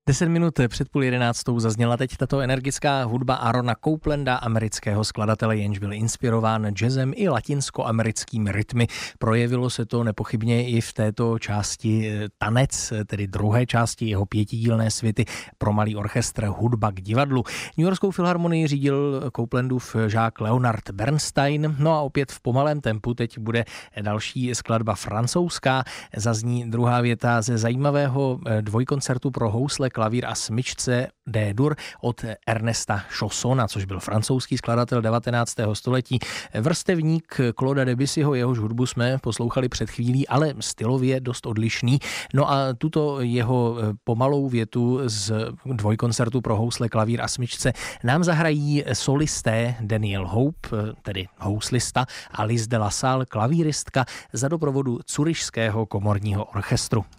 10 minut před 10:30 zazněla teď tato energická hudba Aarona Coplanda, amerického skladatele, jenž byl inspirován jazzem i latinskoamerickými rytmy. Projevilo se to nepochybně i v této části Tanec, tedy druhé části jeho 5dílné svity pro malý orchestr Hudba k divadlu. New Yorkskou filharmonii řídil Coplandův žák Leonard Bernstein. No a opět v pomalém tempu teď bude další skladba francouzská. Zazní druhá věta ze zajímavého dvojkoncertu pro housle, klavír a smyčce D-dur od Ernesta Chaussona, což byl francouzský skladatel 19. století. Vrstevník Clauda Debussyho, jehož hudbu jsme poslouchali před chvílí, ale stylově dost odlišný. No a tuto jeho pomalou větu z dvojkoncertu pro housle, klavír a smyčce nám zahrají solisté Daniel Hope, tedy houslista, a Liz de la Salle, klavíristka, za doprovodu Curyšského komorního orchestru.